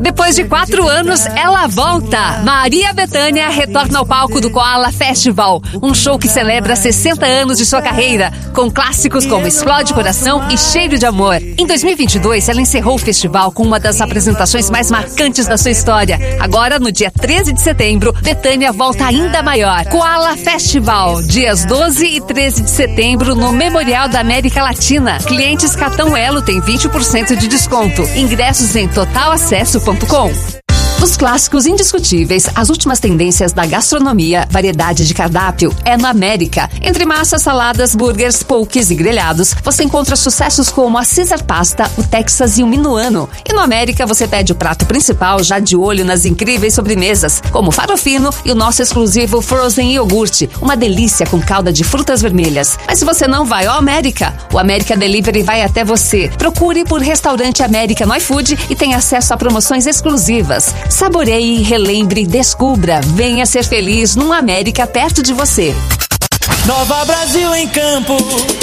Depois de 4 anos, ela volta. Maria Bethânia retorna ao palco do Koala Festival, um show que celebra 60 anos de sua carreira, com clássicos como Explode Coração e Cheiro de Amor. Em 2022, ela encerrou o festival com uma das apresentações mais marcantes da sua história. Agora, no dia 13 de setembro, Bethânia volta ainda maior. Koala Festival, dias 12 e 13 de setembro, no Memorial da América Latina. Clientes Cartão Elo têm 20% de desconto. Ingressos em totalacesso.com. Dos clássicos indiscutíveis, as últimas tendências da gastronomia, variedade de cardápio é no América. Entre massas, saladas, burgers, poques e grelhados, você encontra sucessos como a Caesar Pasta, o Texas e o Minuano. E no América você pede o prato principal já de olho nas incríveis sobremesas, como o farofino e o nosso exclusivo Frozen Iogurte, uma delícia com calda de frutas vermelhas. Mas se você não vai ao América, o América Delivery vai até você. Procure por Restaurante América no iFood e tenha acesso a promoções exclusivas. Saboreie, relembre, descubra. Venha ser feliz num América perto de você. Nova Brasil em campo.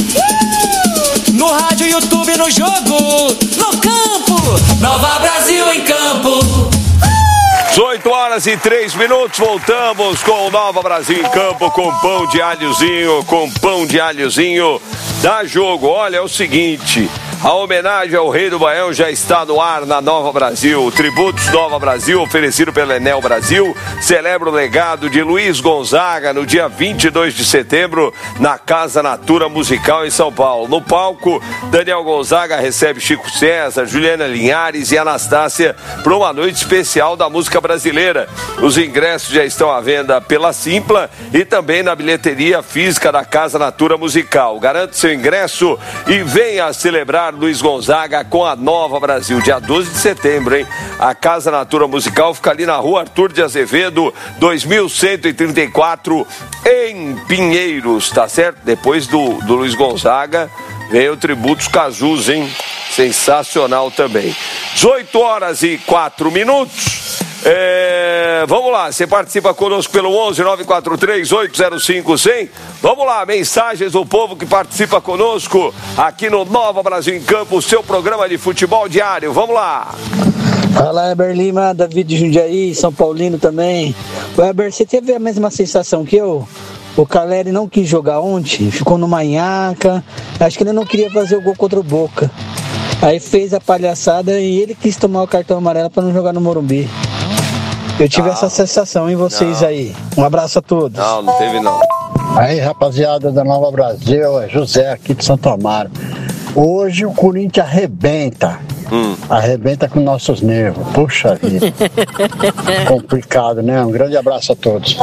No rádio, YouTube, no jogo, no campo. Nova Brasil em campo. 18 horas e 3 minutos, voltamos com o Nova Brasil em campo, com pão de alhozinho, dá jogo. Olha, é o seguinte, a homenagem ao Rei do Baião já está no ar na Nova Brasil. Tributos Nova Brasil, oferecido pela Enel Brasil, celebra o legado de Luiz Gonzaga no dia 22 de setembro, na Casa Natura Musical em São Paulo. No palco, Daniel Gonzaga recebe Chico César, Juliana Linhares e Anastácia para uma noite especial da música brasileira. Os ingressos já estão à venda pela Simpla e também na bilheteria física da Casa Natura Musical. Garante seu ingresso e venha celebrar Luiz Gonzaga com a Nova Brasil, dia 12 de setembro, hein? A Casa Natura Musical fica ali na rua Arthur de Azevedo, 2134, em Pinheiros, tá certo? Depois do Luiz Gonzaga, veio o Tributos Cajus, hein? Sensacional também. 18 horas e 4 minutos. Vamos lá, você participa conosco pelo 11-943-805-100. Vamos lá, mensagens do povo que participa conosco aqui no Nova Brasil em Campo, o seu programa de futebol diário. Vamos lá. Fala, Weber Lima, David de Jundiaí, São Paulino também. Weber, você teve a mesma sensação que eu? O Caleri não quis jogar ontem, ficou no manhaca, acho que ele não queria fazer o gol contra o Boca. Aí fez a palhaçada e ele quis tomar o cartão amarelo para não jogar no Morumbi. Eu tive essa sensação em vocês aí. Um abraço a todos. Não teve não. Aí, rapaziada da Nova Brasil, é José aqui de Santo Amaro. Hoje o Corinthians arrebenta. Arrebenta com nossos nervos. Puxa vida. Complicado, né? Um grande abraço a todos.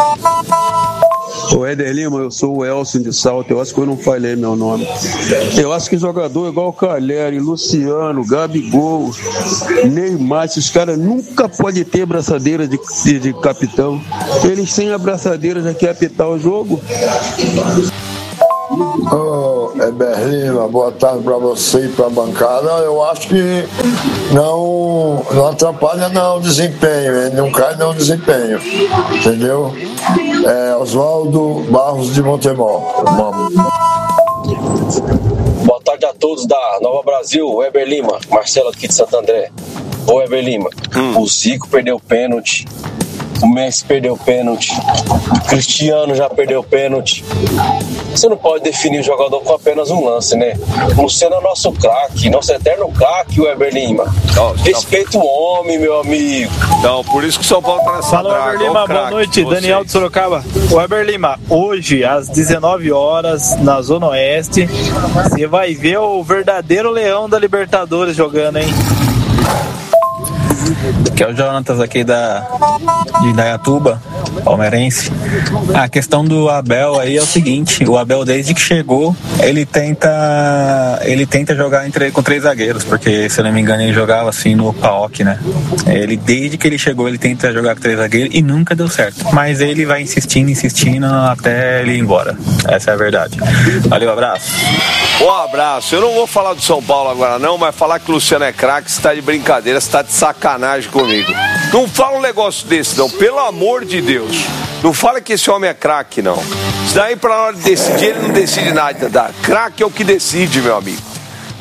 Ô Éder Lima, eu sou o Elson de Salto, eu acho que eu não falei meu nome. Eu acho que jogador igual o Caleri, Luciano, Gabigol, Neymar, esses caras nunca podem ter braçadeira de capitão. Eles sem a braçadeira já quer apitar o jogo. Éder Lima, boa tarde para você e para a bancada. Eu acho que não atrapalha não o desempenho, não cai não o desempenho, entendeu? Oswaldo Barros de Montemor. Boa tarde a todos da Nova Brasil, Weber Lima, Marcelo aqui de Santo André. Ô Weber Lima, o Zico perdeu o pênalti, o Messi perdeu o pênalti, o Cristiano já perdeu o pênalti. Você não pode definir o jogador com apenas um lance, né? O Luciano é nosso craque, nosso eterno craque, o Weber Lima. Respeita o homem, meu amigo. Então, por isso que o São Paulo tá nessa draga. Fala, Weber Lima, boa noite, Daniel de Sorocaba. Weber Lima, hoje, às 19 horas, na Zona Oeste, você vai ver o verdadeiro leão da Libertadores jogando, hein? Que é o Jonatas aqui de Indaiatuba, palmeirense. A questão do Abel aí é o seguinte: o Abel, desde que chegou, ele tenta jogar com 3 zagueiros, porque, se eu não me engano, ele jogava assim no PAOK, né? Desde que ele chegou, ele tenta jogar com 3 zagueiros e nunca deu certo. Mas ele vai insistindo até ele ir embora. Essa é a verdade. Valeu, abraço. Um abraço. Eu não vou falar do São Paulo agora não, mas falar que o Luciano é craque, você tá de brincadeira, você tá de sacanagem comigo. Não fala um negócio desse não, pelo amor de Deus. Não fala que esse homem é craque não. Isso daí, pra hora de decidir, ele não decide nada. Craque é o que decide, meu amigo.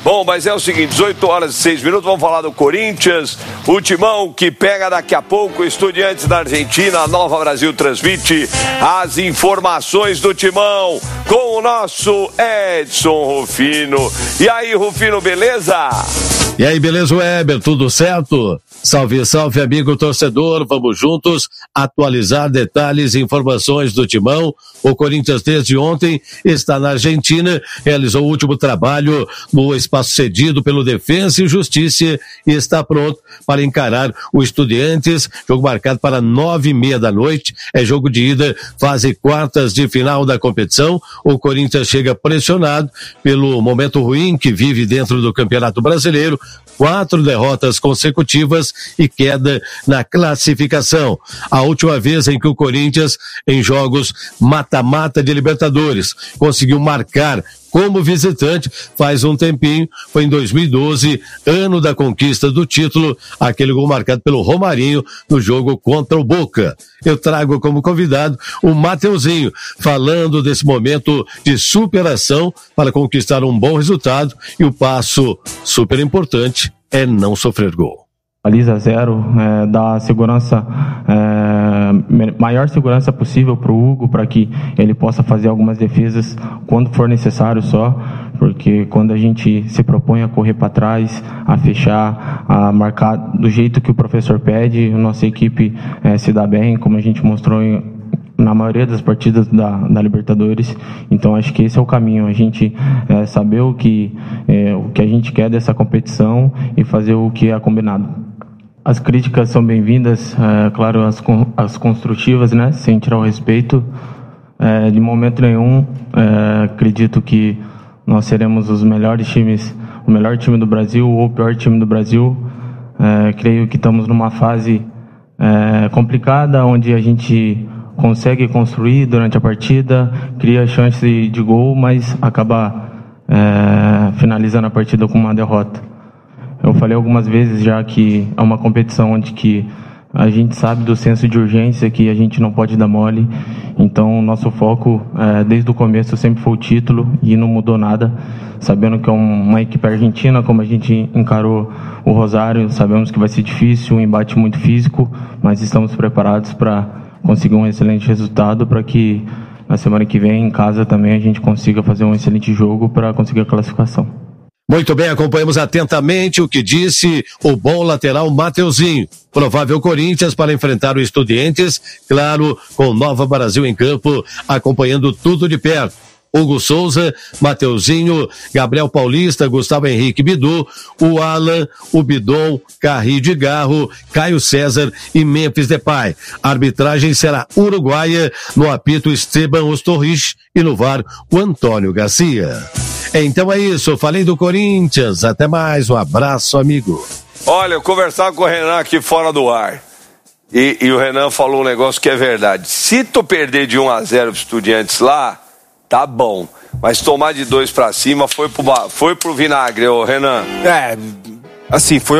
Bom, mas é o seguinte, 18 horas e 6 minutos, vamos falar do Corinthians, o Timão que pega daqui a pouco Estudiantes da Argentina. A Nova Brasil transmite as informações do Timão com o nosso Edson Rufino. E aí, Rufino, beleza? E aí, beleza, Weber? Tudo certo? Salve, salve, amigo torcedor. Vamos juntos atualizar detalhes e informações do Timão. O Corinthians, desde ontem, está na Argentina, realizou o último trabalho no espaço cedido pelo Defensa e Justiça e está pronto para encarar o Estudiantes. Jogo marcado para 9h30 da noite. É jogo de ida, fase quartas de final da competição. O Corinthians chega pressionado pelo momento ruim que vive dentro do Campeonato Brasileiro. 4 derrotas consecutivas e queda na classificação. A última vez em que o Corinthians, em jogos mata-mata de Libertadores, conseguiu marcar como visitante faz um tempinho, foi em 2012, ano da conquista do título, aquele gol marcado pelo Romarinho no jogo contra o Boca. Eu trago como convidado o Mateuzinho, falando desse momento de superação para conquistar um bom resultado, e o passo super importante é não sofrer gol. Baliza zero, dá segurança, maior segurança possível para o Hugo, para que ele possa fazer algumas defesas quando for necessário só, porque quando a gente se propõe a correr para trás, a fechar, a marcar do jeito que o professor pede, a nossa equipe se dá bem, como a gente mostrou na maioria das partidas da Libertadores. Então acho que esse é o caminho, a gente saber o que a gente quer dessa competição e fazer o que é combinado. As críticas são bem-vindas, claro, as construtivas, né, sem tirar o respeito. De momento nenhum, acredito que nós seremos os melhores times, o melhor time do Brasil ou o pior time do Brasil. Creio que estamos numa fase complicada, onde a gente consegue construir durante a partida, cria chance de gol, mas acaba finalizando a partida com uma derrota. Eu falei algumas vezes já que é uma competição onde que a gente sabe do senso de urgência, que a gente não pode dar mole. Então o nosso foco desde o começo sempre foi o título e não mudou nada, sabendo que é uma equipe argentina, como a gente encarou o Rosário, sabemos que vai ser difícil, um embate muito físico, mas estamos preparados para conseguir um excelente resultado, para que na semana que vem em casa também a gente consiga fazer um excelente jogo para conseguir a classificação. Muito bem, acompanhamos atentamente o que disse o bom lateral Mateuzinho. Provável Corinthians para enfrentar o Estudiantes, claro, com Nova Brasil em campo, acompanhando tudo de perto. Hugo Souza, Mateuzinho, Gabriel Paulista, Gustavo Henrique Bidu, o Alan, o Bidon, Carri de Garro, Caio César e Memphis Depay. A arbitragem será uruguaia, no apito Esteban Ostorrich e no VAR o Antônio Garcia. Então é isso, falei do Corinthians, até mais, um abraço, amigo. Olha, eu conversava com o Renan aqui fora do ar, e o Renan falou um negócio que é verdade. Se tu perder de 1-0 pro Estudiantes lá, tá bom, mas tomar de 2 pra cima foi pro vinagre, ô Renan. Assim, foi